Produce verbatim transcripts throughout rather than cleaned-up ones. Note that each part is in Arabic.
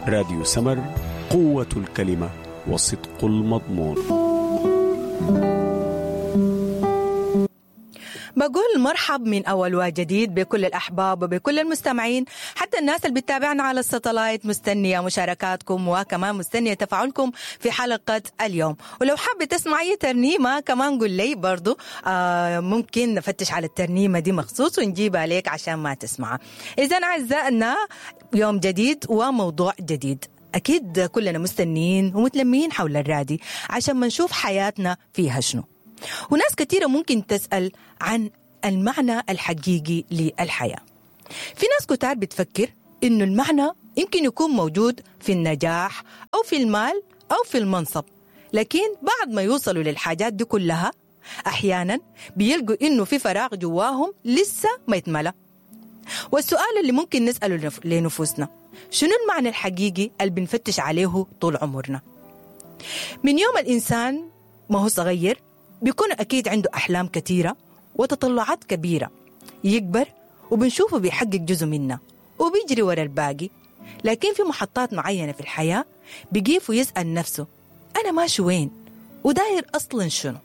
راديو سمر، قوة الكلمة وصدق المضمون. بقول مرحب من أول وجديد بكل الأحباب وبكل المستمعين، حتى الناس اللي بتتابعنا على الساتلايت. مستنية مشاركاتكم وكمان مستنية تفاعلكم في حلقة اليوم. ولو حابة تسمع أي ترنيمة كمان قول لي برضو، آه ممكن نفتش على الترنيمة دي مخصوص ونجيبها لك عشان ما تسمعها. إذن أعزائنا، يوم جديد وموضوع جديد. أكيد كلنا مستنيين ومتلمين حول الرادي عشان ما نشوف حياتنا فيها شنو. وناس كثيرة ممكن تسأل عن المعنى الحقيقي للحياة. في ناس كتار بتفكر إنه المعنى يمكن يكون موجود في النجاح أو في المال أو في المنصب، لكن بعد ما يوصلوا للحاجات دي كلها أحيانا بيلقوا إنه في فراغ جواهم لسه ما يتملى. والسؤال اللي ممكن نسأله لنفوسنا، شنو المعنى الحقيقي اللي بنفتش عليه طول عمرنا؟ من يوم الإنسان ما هو صغير بيكون أكيد عنده أحلام كثيرة وتطلعات كبيرة، يكبر وبنشوفه بيحقق جزء منها وبيجري ورا الباقي. لكن في محطات معينة في الحياة بيقيف ويسأل نفسه، أنا ماشي وين وداير أصلا شنو؟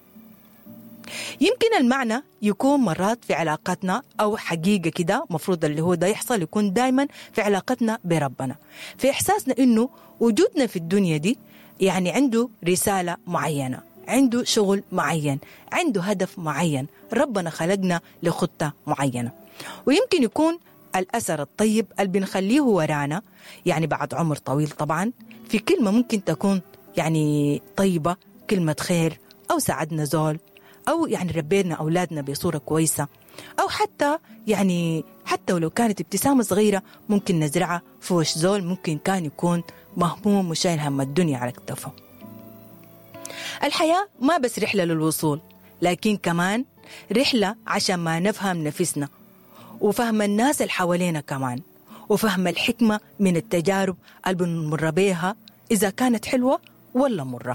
يمكن المعنى يكون مرات في علاقتنا، أو حقيقة كده مفروض اللي هو ده يحصل يكون دايما في علاقتنا بربنا، في إحساسنا إنه وجودنا في الدنيا دي يعني عنده رسالة معينة، عنده شغل معين، عنده هدف معين، ربنا خلقنا لخطة معينة. ويمكن يكون الأثر الطيب اللي بنخليه ورانا يعني بعد عمر طويل، طبعا في كلمة ممكن تكون يعني طيبة، كلمة خير، أو ساعدنا زول، أو يعني ربينا أولادنا بصورة كويسة، أو حتى يعني حتى ولو كانت ابتسامة صغيرة ممكن نزرعها في وش زول ممكن كان يكون مهموم وشايل هم الدنيا على كتفه. الحياة ما بس رحلة للوصول، لكن كمان رحلة عشان ما نفهم نفسنا وفهم الناس اللي حوالينا كمان، وفهم الحكمة من التجارب اللي بنمر بيها إذا كانت حلوة ولا مرة.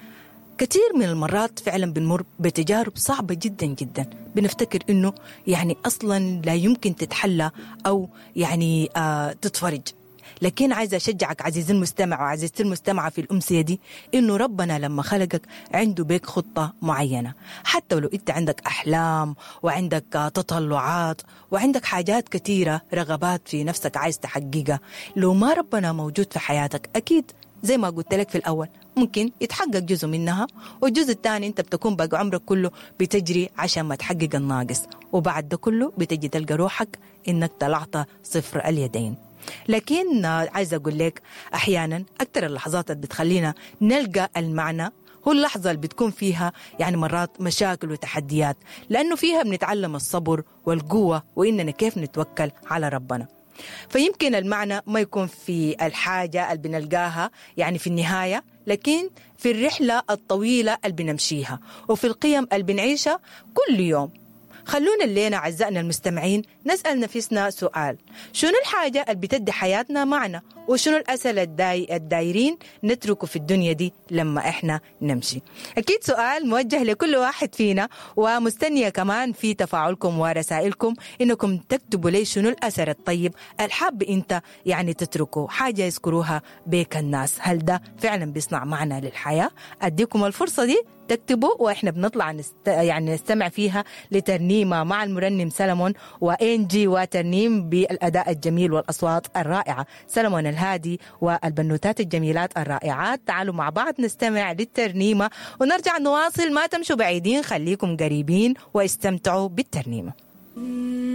كثير من المرات فعلا بنمر بتجارب صعبة جدا جدا، بنفتكر إنه يعني أصلا لا يمكن تتحلى أو يعني آه تتفرج. لكن عايزة أشجعك عزيزي المستمع وعزيزتي المستمعة في الأمسية دي، إنه ربنا لما خلقك عنده بيك خطة معينة. حتى ولو أنت عندك أحلام وعندك تطلعات وعندك حاجات كثيرة، رغبات في نفسك عايز تحققها، لو ما ربنا موجود في حياتك أكيد زي ما قلت لك في الأول ممكن يتحقق جزء منها، والجزء الثاني أنت بتكون بقى عمرك كله بتجري عشان ما تحقق الناقص، وبعد ده كله بتجي تلقى روحك إنك طلعت صفر اليدين. لكن عايزة أقول لك أحيانا أكثر اللحظات اللي بتخلينا نلقى المعنى هو اللحظة اللي بتكون فيها يعني مرات مشاكل وتحديات، لأنه فيها بنتعلم الصبر والقوة وإننا كيف نتوكل على ربنا. فيمكن المعنى ما يكون في الحاجة اللي بنلقاها يعني في النهاية، لكن في الرحلة الطويلة اللي بنمشيها وفي القيم اللي بنعيشها كل يوم. خلونا الليلة أعزائنا المستمعين نسأل نفسنا سؤال، شنو الحاجة اللي بتدي حياتنا معنى، وشنو الأسئلة الداي الدايرين نتركه في الدنيا دي لما إحنا نمشي؟ أكيد سؤال موجه لكل واحد فينا، ومستنية كمان في تفاعلكم ورسائلكم إنكم تكتبوا لي شنو الأثر الطيب الحاب أنت يعني تتركه، حاجة يذكروها بيك الناس. هل ده فعلا بيصنع معنى للحياة؟ أديكم الفرصة دي تكتبوا، وإحنا بنطلع نست... يعني نستمع فيها لترنيمة مع المرنم سلمون وإنجي، وترنيم بالأداء الجميل والأصوات الرائعة سلمون الهادي والبنوتات الجميلات الرائعات. تعالوا مع بعض نستمع للترنيمة ونرجع نواصل. ما تمشوا بعيدين، خليكم قريبين واستمتعوا بالترنيمة.